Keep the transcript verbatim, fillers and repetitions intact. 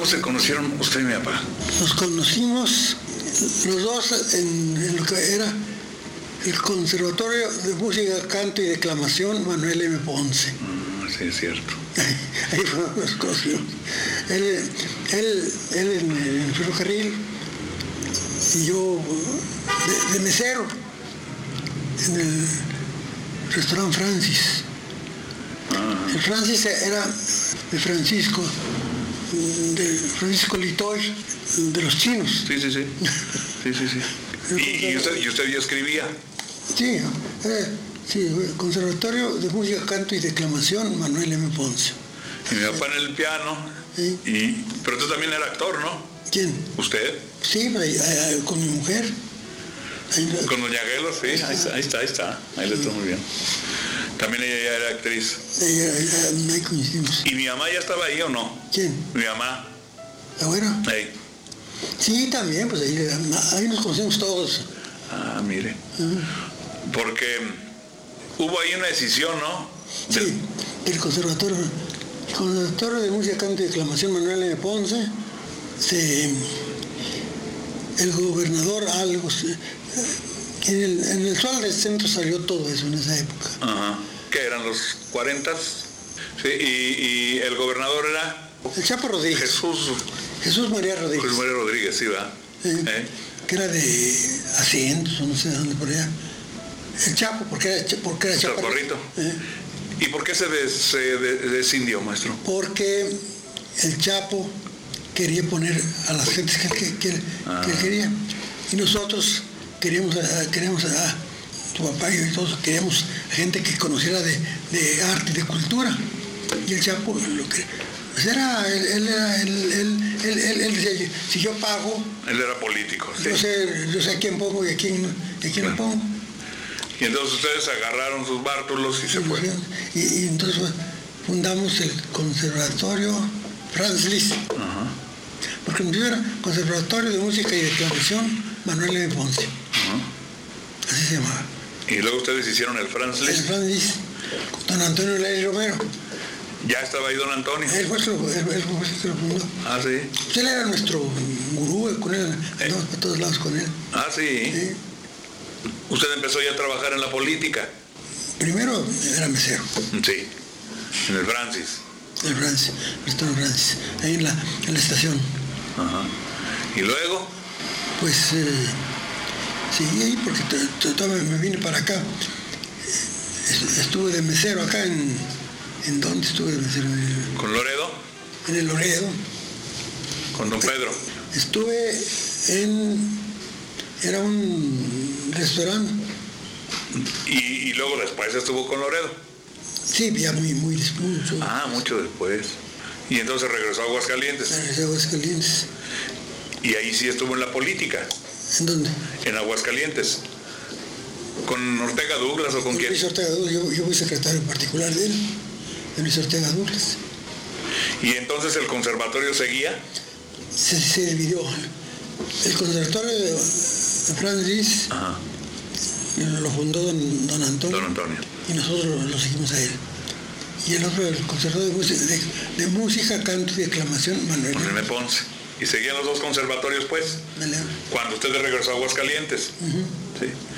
¿Cómo se conocieron usted y mi papá? Nos conocimos los dos en, en lo que era el Conservatorio de Música, Canto y Declamación Manuel M. Ponce. Ah, sí, es cierto. Ahí, ahí fue donde nos conocimos. Él, él, él en, en el ferrocarril y yo de, de mesero en el restaurante Francis. Ah. El Francis era de Francisco, de Francisco Litoy, de los chinos. Sí, sí, sí. Sí, sí, sí. ¿Y, y, usted, ¿Y usted ya escribía? Sí, eh, sí, Conservatorio de Música, Canto y Declamación Manuel M. Ponce. Y mi papá en el piano. Sí. Y, pero tú también era actor, ¿no? ¿Quién? ¿Usted? Sí, ahí, ahí, con mi mujer. Ahí, con doña Aguelo, sí, ahí está, ahí está, ahí está. Ahí le está muy bien. También ella ya era actriz. Ella, ella, ahí coincidimos. ¿Y mi mamá ya estaba ahí o no? ¿Quién? Mi mamá. ¿La abuela? Ahí. Sí, también, pues ahí, ahí nos conocemos todos. Ah, mire. Uh-huh. Porque hubo ahí una decisión, ¿no? Sí, del, el conservatorio, el conservatorio de Música, Canto y Declamación Manuel M. Ponce, se, el gobernador algo, se, en el, en el Sol del Centro salió todo eso en esa época. Ajá. ¿Qué eran los cuarentas? Sí, y, y el gobernador era... El Chapo Rodríguez. Jesús. Jesús María Rodríguez. Jesús María Rodríguez, sí, va. Eh, ¿Eh? Que era de Asientos o no sé de dónde por allá. El Chapo, porque era, porque era Chapo. Chaparrito. Eh. ¿Y por qué se, des, se descindió, maestro? Porque el Chapo quería poner a las gentes que, que, que, ah. que él quería. Y nosotros queríamos a, queríamos a tu papá y todos queríamos gente que conociera de, de arte y de cultura. Y el Chapo lo que pues era, él, él era, él, él, él, él, él decía, si yo pago... Él era político, sí. Yo sé, yo sé a quién pongo y a quién, y a quién no pongo. Y entonces ustedes agarraron sus bártulos y se sí, fueron. Y, y entonces fundamos el Conservatorio Franz Liszt. Uh-huh. Porque el mío era Conservatorio de Música y Declamación Manuel M. Ponce. Uh-huh. Así se llamaba. Y luego ustedes hicieron el Franz Liszt. El Franz Liszt, don Antonio Ley Romero. ¿Ya estaba ahí don Antonio? Él fue el que lo fundó. Ah, sí. Pues él era nuestro gurú, con él, ¿Eh? no, a todos lados con él. Ah, sí. sí. ¿Usted empezó ya a trabajar en la política? Primero era mesero. Sí, en el Francis. El Francis, el restaurante Francis, ahí en la, en la estación. Ajá. ¿Y luego? Pues, eh, seguí ahí porque todavía me vine para acá. Estuve de mesero acá en... ¿En dónde estuve de mesero? ¿Con Loredo? En el Loredo. ¿Con don Pedro? Estuve en... Era un restaurante. ¿Y, y luego después estuvo con Loredo? Sí, ya muy, muy después. Ah, mucho después. ¿Y entonces regresó a Aguascalientes? Regresó a Aguascalientes. ¿Y ahí sí estuvo en la política? ¿En dónde? En Aguascalientes. ¿Con Ortega Douglas o con, con quién? Luis Ortega Douglas, yo, yo fui secretario particular de él, de Luis Ortega Douglas. ¿Y entonces el conservatorio seguía? Se, se dividió. El conservatorio de, de Franz Liszt lo fundó don, don Antonio. Don Antonio. Y nosotros lo, lo seguimos a él. Y el otro, el conservatorio de música, de, de música canto y declamación, Manuel M. Ponce. ¿Y seguían los dos conservatorios, pues? Vale. Cuando usted regresó a Aguascalientes. Uh-huh. Sí.